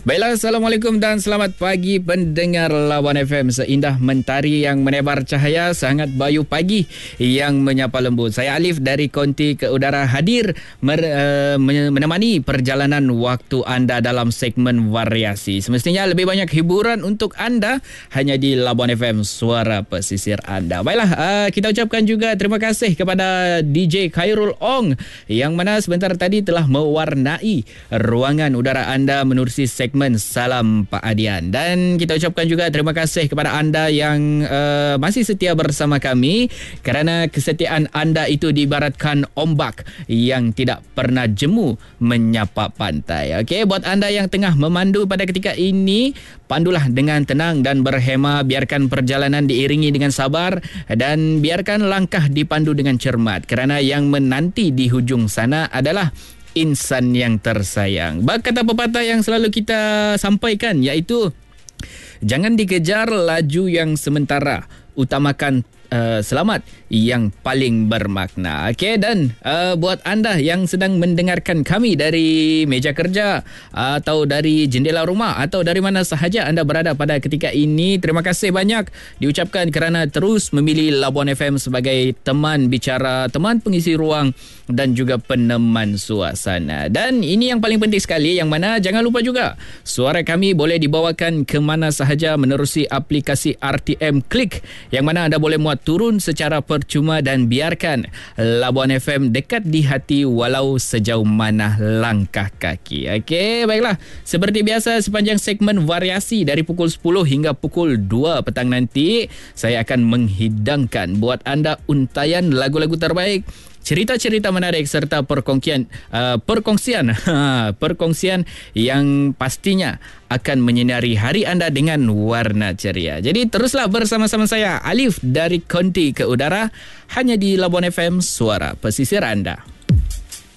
Baiklah, Assalamualaikum dan selamat pagi pendengar Lawan FM. Seindah mentari yang menebar cahaya, sangat bayu pagi yang menyapa lembut. Saya Alif dari Konti ke Udara hadir menemani perjalanan waktu anda dalam segmen variasi. Semestinya lebih banyak hiburan untuk anda hanya di Lawan FM, suara pesisir anda. Baiklah, kita ucapkan juga terima kasih kepada DJ Khairul Ong yang mana sebentar tadi telah mewarnai ruangan udara anda menerusi segmen Salam Pak Adian. Dan kita ucapkan juga terima kasih kepada anda yang masih setia bersama kami, kerana kesetiaan anda itu diibaratkan ombak yang tidak pernah jemu menyapa pantai. Okey, buat anda yang tengah memandu pada ketika ini, pandulah dengan tenang dan berhema, biarkan perjalanan diiringi dengan sabar dan biarkan langkah dipandu dengan cermat, kerana yang menanti di hujung sana adalah insan yang tersayang. Bak kata pepatah yang selalu kita sampaikan, iaitu jangan dikejar laju yang sementara, utamakan selamat yang paling bermakna. Okey, dan buat anda yang sedang mendengarkan kami dari meja kerja atau dari jendela rumah atau dari mana sahaja anda berada pada ketika ini, terima kasih banyak diucapkan kerana terus memilih Labuan FM sebagai teman bicara, teman pengisi ruang dan juga peneman suasana. Dan ini yang paling penting sekali, yang mana jangan lupa juga suara kami boleh dibawakan ke mana sahaja menerusi aplikasi RTM Klik, yang mana anda boleh muat turun secara percuma dan biarkan Labuan FM dekat di hati walau sejauh mana langkah kaki. Okey, baiklah. Seperti biasa, sepanjang segmen variasi dari pukul 10 hingga pukul 2 petang nanti, saya akan menghidangkan buat anda untayan lagu-lagu terbaik, cerita-cerita menarik serta perkongsian yang pastinya akan menyinari hari anda dengan warna ceria. Jadi teruslah bersama-sama saya Alif dari Konti ke Udara hanya di Labuan FM, suara pesisir anda.